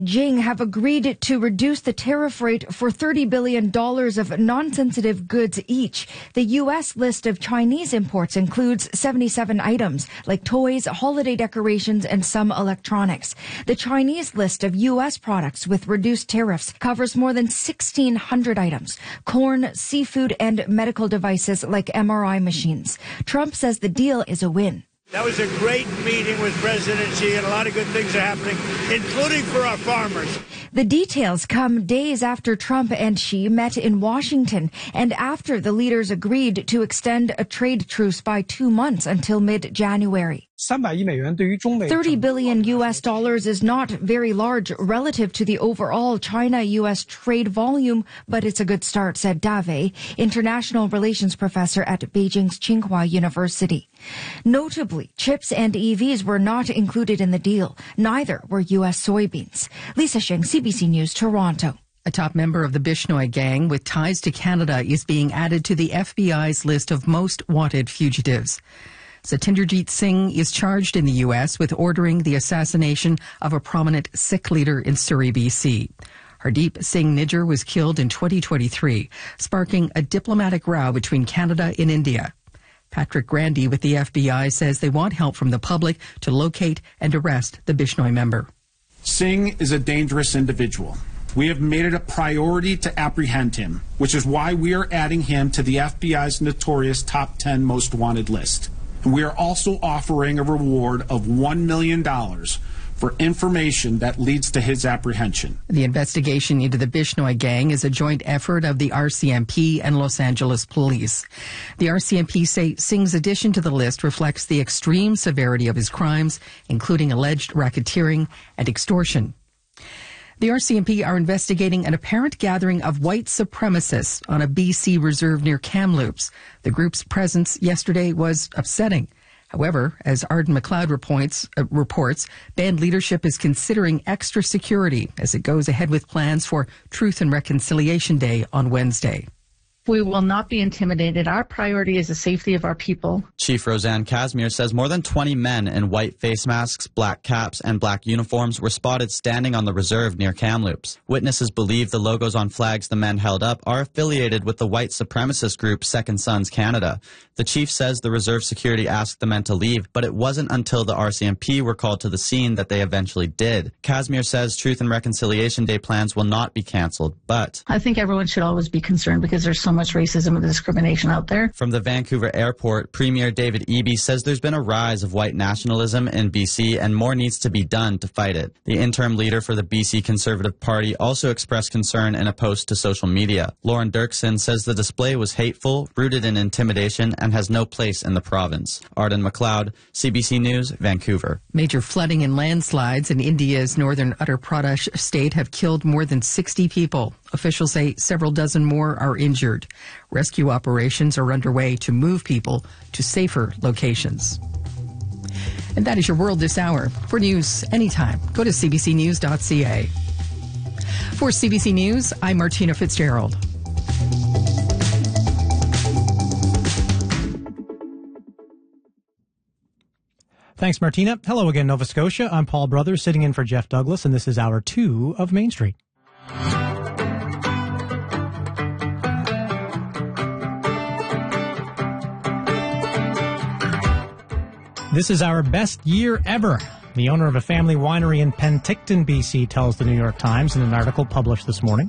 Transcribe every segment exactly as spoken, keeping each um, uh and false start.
Beijing have agreed to reduce the tariff rate for thirty billion dollars of non-sensitive goods each. The U S list of Chinese imports includes seventy-seven items, like toys, holiday decorations, and some electronics. The Chinese list of U S products with reduced tariffs covers more than sixteen hundred items, corn, seafood, and medical devices like M R I machines. Trump says the deal is a win. That was a great meeting with President Xi, and a lot of good things are happening, including for our farmers. The details come days after Trump and Xi met in Washington and after the leaders agreed to extend a trade truce by two months until mid-January. thirty billion U S dollars is not very large relative to the overall China-U S trade volume, but it's a good start, said Dave, international relations professor at Beijing's Tsinghua University. Notably, chips and E Vs were not included in the deal. Neither were U S soybeans. Lisa Sheng, C B C News, Toronto. A top member of the Bishnoi gang with ties to Canada is being added to the F B I's list of most wanted fugitives. Satinderjeet Singh is charged in the U S with ordering the assassination of a prominent Sikh leader in Surrey, B C. Hardeep Singh Nijjar was killed in twenty twenty-three, sparking a diplomatic row between Canada and India. Patrick Grandy with the F B I says they want help from the public to locate and arrest the Bishnoi member. Singh is a dangerous individual. We have made it a priority to apprehend him, which is why we are adding him to the F B I's notorious top ten most wanted list. And we are also offering a reward of one million dollars for information that leads to his apprehension. The investigation into the Bishnoi gang is a joint effort of the R C M P and Los Angeles Police. The R C M P say Singh's addition to the list reflects the extreme severity of his crimes, including alleged racketeering and extortion. The R C M P are investigating an apparent gathering of white supremacists on a B C reserve near Kamloops. The group's presence yesterday was upsetting. However, as Arden McLeod reports, uh, reports, band leadership is considering extra security as it goes ahead with plans for Truth and Reconciliation Day on Wednesday. We will not be intimidated. Our priority is the safety of our people. Chief Roseanne Casimir says more than twenty men in white face masks, black caps, and black uniforms were spotted standing on the reserve near Kamloops. Witnesses believe the logos on flags the men held up are affiliated with the white supremacist group Second Sons Canada. The chief says the reserve security asked the men to leave, but it wasn't until the R C M P were called to the scene that they eventually did. Casimir says Truth and Reconciliation Day plans will not be cancelled, but I think everyone should always be concerned because there's so much racism and discrimination out there. From the Vancouver airport, Premier David Eby says there's been a rise of white nationalism in B C and more needs to be done to fight it. The interim leader for the B C Conservative Party also expressed concern in a post to social media. Lauren Dirksen says the display was hateful, rooted in intimidation, and has no place in the province. Arden McLeod, C B C News, Vancouver. Major flooding and landslides in India's northern Uttar Pradesh state have killed more than sixty people. Officials say several dozen more are injured. Rescue operations are underway to move people to safer locations. And that is your world this hour. For news anytime, go to c b c news dot c a. For C B C News, I'm Martina Fitzgerald. Thanks, Martina. Hello again, Nova Scotia. I'm Paul Brothers, sitting in for Jeff Douglas, and this is hour two of Main Street. This is our best year ever. The owner of a family winery in Penticton, B C, tells the New York Times in an article published this morning.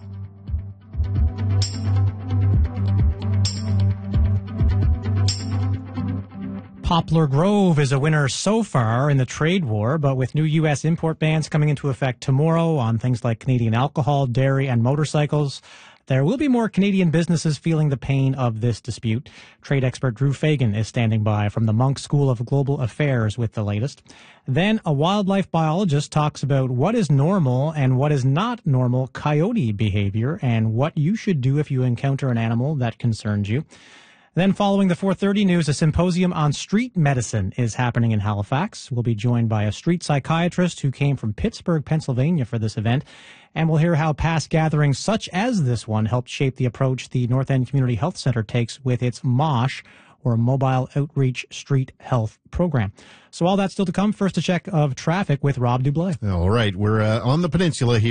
Poplar Grove is a winner so far in the trade war, but with new U S import bans coming into effect tomorrow on things like Canadian alcohol, dairy, and motorcycles, there will be more Canadian businesses feeling the pain of this dispute. Trade expert Drew Fagan is standing by from the Munk School of Global Affairs with the latest. Then a wildlife biologist talks about what is normal and what is not normal coyote behavior and what you should do if you encounter an animal that concerns you. Then following the four thirty news, a symposium on street medicine is happening in Halifax. We'll be joined by a street psychiatrist who came from Pittsburgh, Pennsylvania for this event. And we'll hear how past gatherings such as this one helped shape the approach the North End Community Health Center takes with its MOSH, or a mobile outreach street health program. So all that's still to come. First, a check of traffic with Rob Dublay. All right. We're uh, on the peninsula here.